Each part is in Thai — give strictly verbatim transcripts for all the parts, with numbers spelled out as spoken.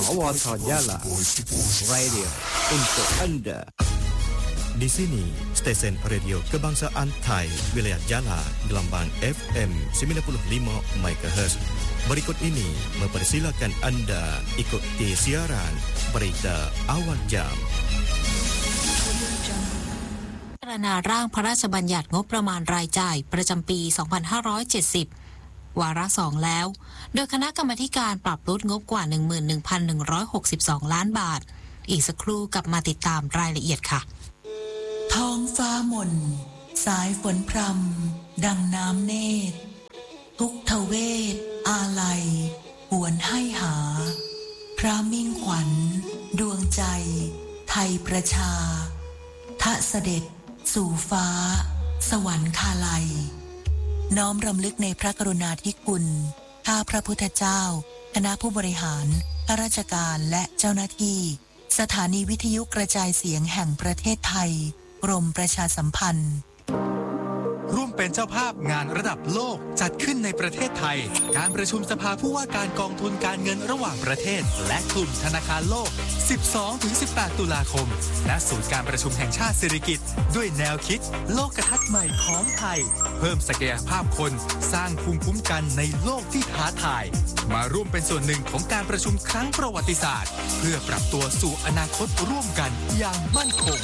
Awal Jala Radio untuk Anda. Di sini, stesen radio kebangsaan Thai, wilayah Jala, gelombang F M sembilan puluh lima megahertz. Berikut ini mempersilakan Anda ikuti siaran berita awal jam. พิจารณาร่างพระราชบัญญัติงบประมาณรายจ่ายประจำปี สองพันห้าร้อยเจ็ดสิบ วาระสองแล้ว โดยคณะกรรมาธิการปรับลดงบกว่า หนึ่งหมื่นหนึ่งพันหนึ่งร้อยหกสิบสอง ล้านบาทอีกสักครู่กลับมาติดตามรายละเอียดค่ะท้องฟ้าหม่นสายฝนพรำดังน้ำเนตรทุกทเวทอาลัยหวนให้หาพระมิ่งขวัญดวงใจไทยประชาทะเสด็จสู่ฟ้าสวรรคาลัยน้อมรำลึกในพระกรุณาธิคุณข้าพระพุทธเจ้าคณะผู้บริหารข้าราชการและเจ้าหน้าที่สถานีวิทยุกระจายเสียงแห่งประเทศไทยกรมประชาสัมพันธ์ร่วมเป็นเจ้าภาพงานระดับโลกจัดขึ้นในประเทศไทยการประชุมสภาผู้ว่าการกองทุนการเงินระหว่างประเทศและกลุ่มธนาคารโลก สิบสองถึงสิบแปด ตุลาคมณศูนย์การประชุมแห่งชาติสิริกิติ์ด้วยแนวคิดโลกทัศน์ใหม่ของไทยเพิ่มศักยภาพคนสร้างภูมิคุ้มกันในโลกที่ท้าทายมาร่วมเป็นส่วนหนึ่งของการประชุมครั้งประวัติศาสตร์เพื่อปรับตัวสู่อนาคตร่วมกันอย่างมั่นคง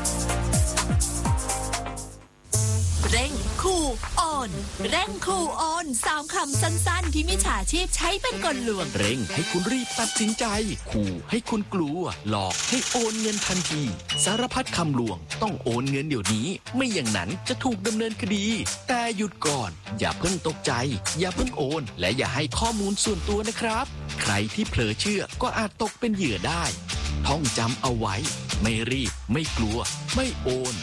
เร่งคูโอนเร่งคูโอนสามคำสั้นๆที่มิจฉาชีพใช้เป็นกลลวงเร่งให้คุณรีบตัดสินใจขู่ให้คุณกลัวหลอกให้โอนเงินทันทีสารพัดคำลวงต้องโอนเงินเดี๋ยวนี้ไม่อย่างนั้นจะถูกดำเนินคดีแต่หยุดก่อนอย่าเพิ่งตกใจอย่าเพิ่งโอนและอย่าให้ข้อมูลส่วนตัวนะครับใครที่เผลอเชื่อก็อาจตกเป็นเหยื่อได้ท่องจำเอาไว้ไม่รีบไม่กลัวไม่โอน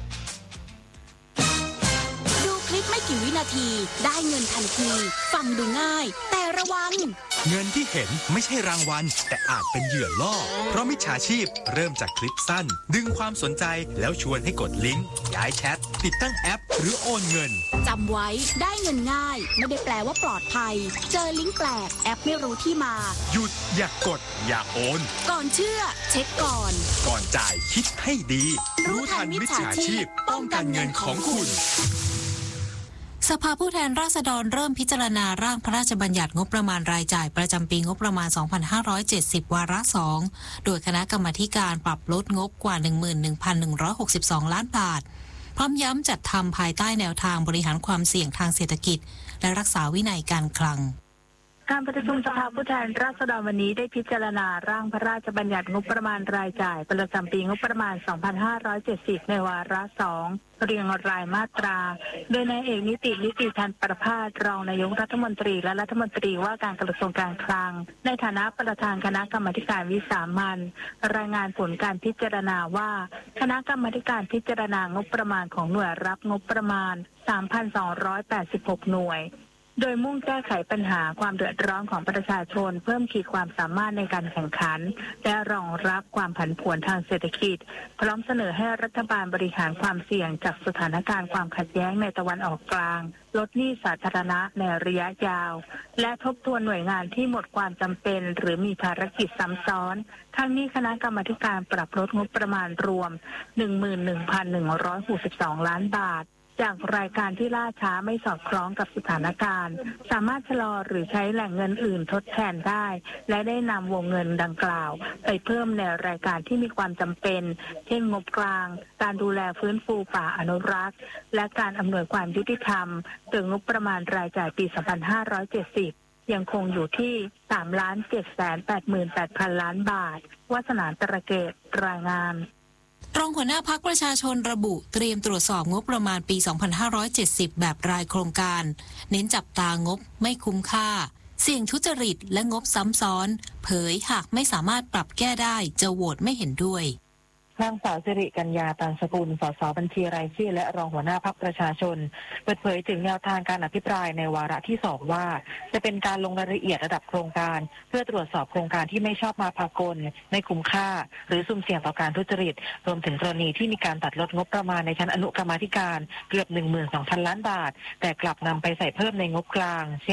ไม่กี่วินาทีได้เงินทันทีฟังดูง่ายแต่ระวังเงินที่เห็นไม่ใช่รางวัลแต่อาจเป็นเหยื่อล่อเพราะมิจฉาชีพเริ่มจากคลิปสั้นดึงความสนใจแล้วชวนให้กดลิงก์ย้ายแชทติดตั้งแอปหรือโอนเงินจำไว้ได้เงินง่ายไม่ได้แปลว่าปลอดภัยเจอลิงก์แปลกแอปไม่รู้ที่มาหยุดอย่ากกดอย่าโอนก่อนเชื่อเช็คก่อนก่อนจ่ายคิดให้ดีรู้ทันมิจฉาชีพป้องกันเงินของคุณสภาผู้แทนราษฎรเริ่มพิจารณาร่างพระราชบัญญัติงบประมาณรายจ่ายประจำปีงบประมาณ สองพันห้าร้อยเจ็ดสิบ วาระสองโดยคณะกรรมาธิการปรับลดงบกว่า หนึ่งหมื่นหนึ่งพันหนึ่งร้อยหกสิบสอง ล้านบาทพร้อมย้ำจัดทำภายใต้แนวทางบริหารความเสี่ยงทางเศรษฐกิจและรักษาวินัยการคลังการประชุมสภาผู้แทนราษฎรวันนี้ได้พิจารณาร่างพระราชบัญญัติงบประมาณรายจ่ายประจำปีงบประมาณ สองพันห้าร้อยเจ็ดสิบ ในวาระสองเรียงรายมาตราโดยนายเอกนิตินิติธันประภาสรองนายกรัฐมนตรีและรัฐมนตรีว่าการกระทรวงการคลังในฐานะประธานคณะกรรมาการวิสามัญรายงานผลการพิจารณาว่าคณะกรรมาการพิจารณางบประมาณของหน่วยรับงบประมาณ สามพันสองร้อยแปดสิบหก หน่วยโดยมุ่งแก้ไขปัญหาความเดือดร้อนของประชาชนเพิ่มขีดความสามารถในการแข่งขันและรองรับความผันผวนทางเศรษฐกิจพร้อมเสนอให้รัฐบาลบริหารความเสี่ยงจากสถานการณ์ความขัดแย้งในตะวันออกกลางลดหนี้สาธารณะในระยะยาวและทบทวนหน่วยงานที่หมดความจำเป็นหรือมีภารกิจซ้ำซ้อนทั้งนี้คณะกรรมาการปรับลดงบประมาณรวม หนึ่งหมื่นหนึ่งพันหนึ่งร้อยหกสิบสอง ล้านบาทจากรายการที่ล่าช้าไม่สอดคล้องกับสถานการณ์สามารถชะลอหรือใช้แหล่งเงินอื่นทดแทนได้และได้นำวงเงินดังกล่าวไปเพิ่มในรายการที่มีความจำเป็นเช่นงบกลางการดูแลฟื้นฟูป่าอนุรักษ์และการอำนวยความยุติธรรมโดยงบประมาณรายจ่ายปี สองพันห้าร้อยเจ็ดสิบ ยังคงอยู่ที่ สามล้านเจ็ดแสนแปดหมื่นแปดพัน ล้านบาทวาสนาตระเกตรายงานรองหัวหน้าพรรคประชาชนระบุเตรียมตรวจสอบงบประมาณปี สองพันห้าร้อยเจ็ดสิบ แบบรายโครงการเน้นจับตางบไม่คุ้มค่าเสี่ยงทุจริตและงบซ้ำซ้อนเผยหากไม่สามารถปรับแก้ได้จะโหวตไม่เห็นด้วยนางสาวสิริกัญญาตันสกุลสสบัญชีรายชื่อและรองหัวหน้าพรรคประชาชนเปิดเผยถึงแนวทางการอภิปรายในวาระที่สองว่าจะเป็นการลงรายละเอียดระดับโครงการเพื่อตรวจสอบโครงการที่ไม่ชอบมาพากลไม่คุ้มค่าหรือสุ่มเสี่ยงต่อการทุจริตรวมถึงกรณีที่มีการตัดลดงบประมาณในชั้นอนุกรรมาธิการเกือบ หนึ่งหมื่นสองพัน ล้านบาทแต่กลับนำไปใส่เพิ่มในงบกลางเช่น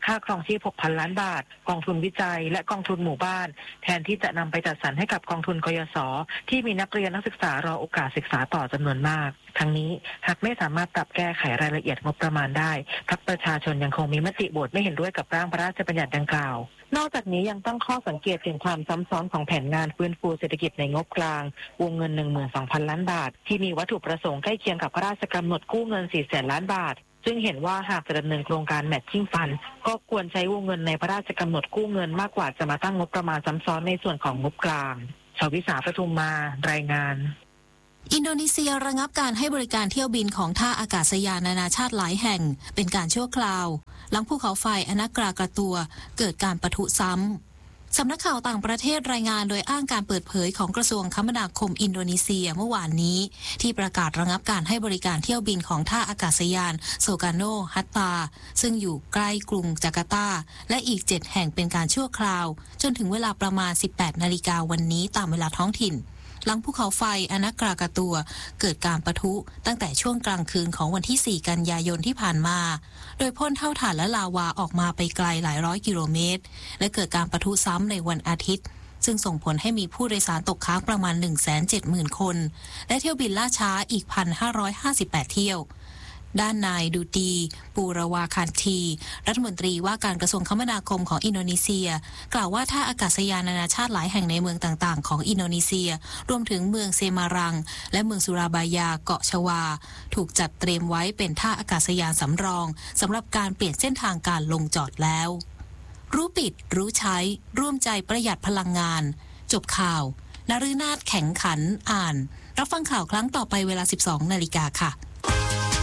ค่าครองชีพ หกพัน ล้านบาทกองทุนวิจัยและกองทุนหมู่บ้านแทนที่จะนำไปจัดสรรให้กับกองทุนกยศที่มีนักเรียนนักศึกษารอโอกาสศึกษาต่อจำนวนมากทั้งนี้หากไม่สามารถปรับแก้ไขรายละเอียดงบประมาณได้พรรคประชาชนยังคงมีมติโหวตไม่เห็นด้วยกับร่างพระราชบัญญัติดังกล่าวนอกจากนี้ยังตั้งข้อสังเกตถึงความซ้ำซ้อนของแผนงานฟื้นฟูเศรษฐกิจในงบกลางวงเงิน หนึ่งหมื่นสองพัน ล้านบาทที่มีวัตถุประสงค์ใกล้เคียงกับพระราชกำหนดกู้เงิน สี่แสน ล้านบาทซึ่งเห็นว่าหากจะดำเนินโครงการแมทชิ่งฟันก็ควรใช้วงเงินในพระราชกำหนดกู้เงินมากกว่าจะมาตั้งงบประมาณซ้ำซ้อนในส่วนของงบกลางชวิสาปทุมมารายงานอินโดนีเซียระงับการให้บริการเที่ยวบินของท่าอากาศยานนานาชาติหลายแห่งเป็นการชั่วคราวหลังภูเขาไฟอนักกรากระตัวเกิดการปะทุซ้ำสำนักข่าวต่างประเทศรายงานโดยอ้างการเปิดเผยของกระทรวงคมนาคมอินโดนีเซียเมื่อวานนี้ที่ประกาศระงับการให้บริการเที่ยวบินของท่าอากาศยานโซกาโนฮัตตาซึ่งอยู่ใกล้กรุงจาการ์ตาและอีกเจ็ดแห่งเป็นการชั่วคราวจนถึงเวลาประมาณ สิบแปดนาฬิกาวันนี้ตามเวลาท้องถิ่นหลังภูเขาไฟอนักกรากระตัวเกิดการปะทุตั้งแต่ช่วงกลางคืนของวันที่สี่กันยายนที่ผ่านมาโดยพ่นเท่าถ่านและลาวาออกมาไปไกลหลายร้อยกิโลเมตรและเกิดการปะทุซ้ำในวันอาทิตย์ซึ่งส่งผลให้มีผู้โดยสารตกค้างประมาณ หนึ่งแสนเจ็ดหมื่น คนและเที่ยวบินล่าช้าอีก หนึ่งพันห้าร้อยห้าสิบแปด เที่ยวด้านนายดูตีปูราวาคานทีรัฐมนตรีว่าการกระทรวงคมนาคมของอินโดนีเซียกล่าวว่าท่าอากาศยานนานาชาติหลายแห่งในเมืองต่างๆของอินโดนีเซียรวมถึงเมืองเซมารังและเมืองสุราบายาเกาะชวาถูกจัดเตรียมไว้เป็นท่าอากาศยานสำรองสำหรับการเปลี่ยนเส้นทางการลงจอดแล้วรู้ปิดรู้ใช้ร่วมใจประหยัดพลังงานจบข่าวนฤนาถแข็งขันอ่านรับฟังข่าวครั้งต่อไปเวลา สิบสองนาฬิกาค่ะ